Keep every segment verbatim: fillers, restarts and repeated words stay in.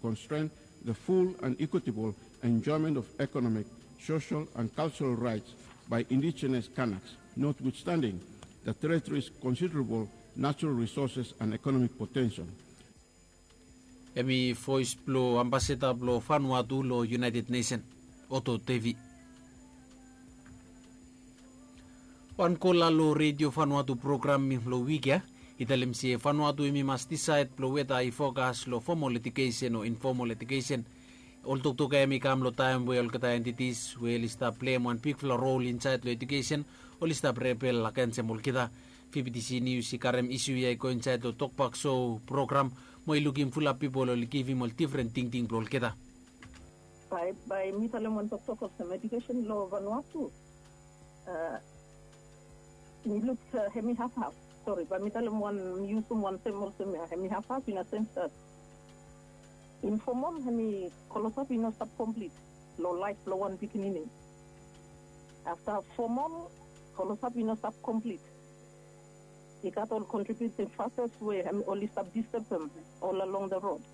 constrain the full and equitable enjoyment of economic, social, and cultural rights by indigenous Kanaks, notwithstanding the territory's considerable natural resources and economic potential. Emi voice blo ambassador blo Vanuatu lo United Nations Otto Tevi. Wan kola lo radio Vanuatu program lo wikia italim si Vanuatu imi mas decide blo weta I focus lo formal education o informal education. All tuk tuk emi kam lo time we all kata entities we lista play one big role inside lo education o lista prepel la kense mul kita F B T C news si karem issue ya ko inside lo talkback show program mo looking full up people will give him all different thing thing bro kita by by mitalemon talk talk of some education law Vanuatu uh we look uh, hemi half half sorry but mitalemon use one sem also hemi half half in a sense that informal hemi kolosap ino stop complete low life low one beginning after formal kolosap ino stop complete it got all contribute the fastest way hemi only stop disturb them all along the road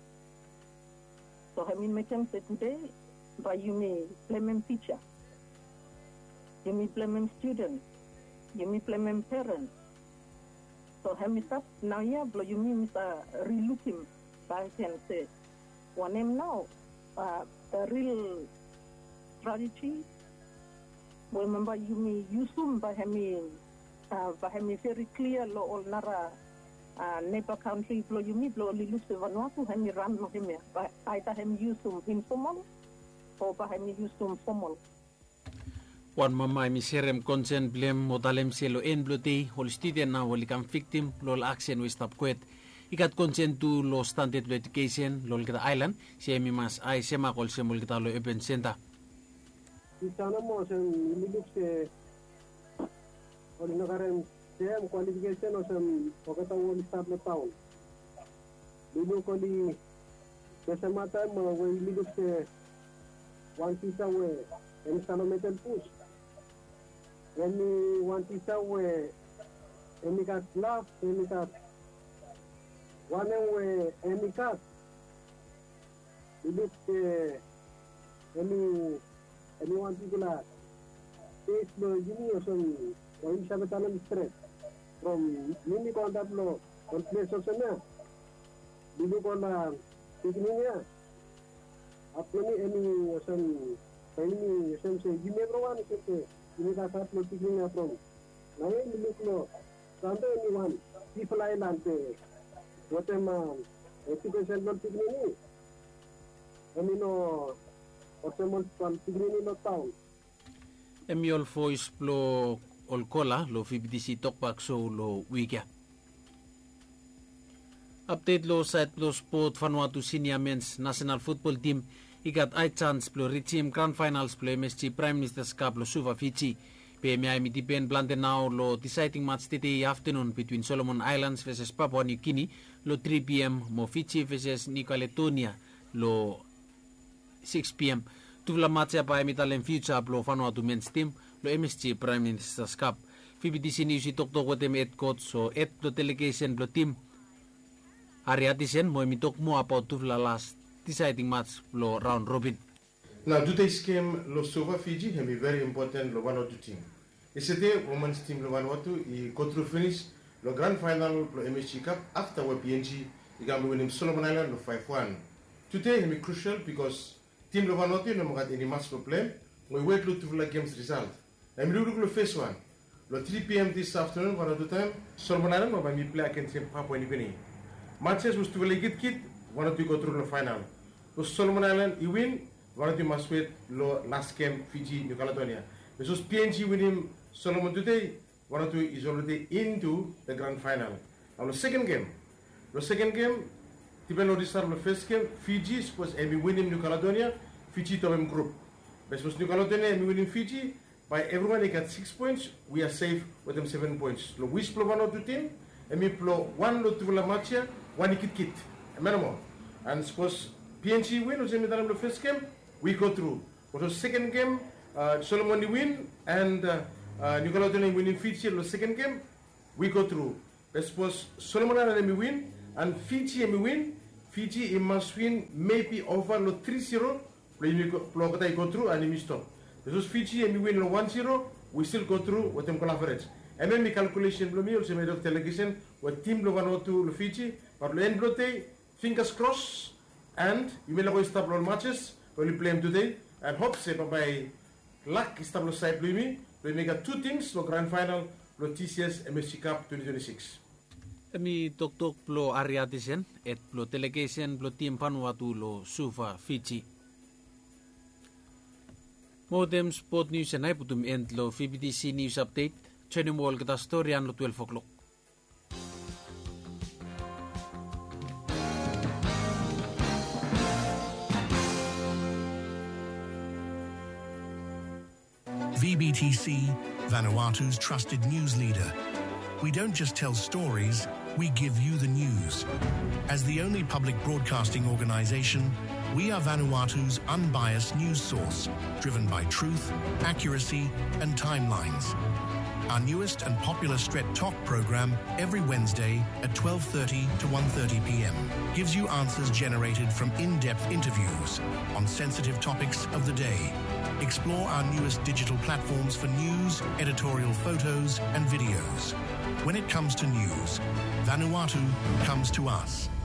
so hemi make them say today but you may blame them teacher you may blame them students you may blame them parents so hemi stop now yeah blow you mean uh, relook him back and say one name now uh, the real strategy remember you may use them by hemi uh, by hemi very clear lo all nara uh, neighbor country blow you me blow only lose the Vanuatu hemi run no hemi by either hemi use them informal or by hemi use them formal. Wan mama mi serem consent blem modalem selo en blote hol student na hol kam victim lol action we stop quit ikat consent to lo standard education lol kita island si mi mas ai sema kol semul kita lo open center isana mo sem lilik se ol nagarem sem qualification o sem okata wol start lo town dulu ko di besama time mo we lilik se one pizza we en sano metal push Emi one pizza we emi kat love emi kat one we emi kat lilik se emi emi one pizza taste lo gini o som o im sabe tanam stress from mini contact lo on place o sana dulu ko na tikninya apni emi o som ini sem se gini prowan se ini kasat lo tikninya from na ini look lo sampai ini one people island pe whatever education lo tikni ini no whatever tikni lo town emi all voice lo all kola lo F B T C talkback show lo wikia update lo site lo sport Vanuatu senior men's national football team ikat ai chance plo reachim grand finals plo M S G Prime Minister's Cup lo Suva Fiji P M I mitipen Blandenau lo deciding match today afternoon between Solomon Islands versus Papua New Guinea lo three p m mo Fiji versus New Caledonia lo six p m tuvla match pa mitalen future plo Vanuatu men's team lo M S G Prime Minister's Cup F B T C news itok tok watem et coach so et lo delegation plo team ariatisen mo mitok mo about tuvla last deciding match lo round robin. Now today's game lo Suva Fiji can be very important lo Vanuatu team. Yesterday women's team lo Vanuatu I go through finish lo grand final lo M S G Cup after we P N G I gam win Solomon Island lo five one. Today can be crucial because team lo Vanuatu no magat any match lo play we wait lo to the game's result. I'm looking lo first one lo three p m this afternoon Vanuatu time Solomon Island no me play against Papua New Guinea. Matches was to the kid kid Vanuatu go through the final. So Solomon Island, he win. Vanuatu must wait. Lo last game Fiji, New Caledonia. Because P N G win him Solomon today. Vanuatu is already into the grand final. Now the second game, the second game, depend on the start of the first game. Fiji suppose Emi win him New Caledonia. Fiji to him group. But suppose New Caledonia Emi win him Fiji. By everyone they got six points. We are safe with them seven points. Lo wish plo Vanuatu team. Emi plo one lo tu la match one kit kit. Minimum. And suppose P N G win, was in the first game, we go through. But the second game, uh, Solomon win, and uh, uh, New Caledonia win in Fiji, the second game, we go through. But suppose Solomon and we win, and Fiji and we win, Fiji it must win maybe over lo three zero. Play plo kata go through and we stop. Because Fiji and we win lo one zero, we still go through with them average. And then the calculation lo me also made of delegation with team lo Vanuatu lo Fiji, but lo end blote fingers crossed and you may go stop lo matches when we play them today and hope say by luck stop lo side lo me we make two teams lo grand final lo T C S M S C Cup twenty twenty-six. Mi tok-tok plo ariatisen et plo delegation plo team Vanuatu lo Suva Fiji. Modem Sport News and Iputum end lo V B T C News Update. Channel mo kita story an lo twelve o'clock. V B T C, Vanuatu's trusted news leader. We don't just tell stories, we give you the news. As the only public broadcasting organization, we are Vanuatu's unbiased news source, driven by truth, accuracy, and timelines. Our newest and popular Stret Talk program every Wednesday at twelve thirty to one thirty p.m. gives you answers generated from in-depth interviews on sensitive topics of the day. Explore our newest digital platforms for news, editorial photos, and videos. When it comes to news, Vanuatu comes to us.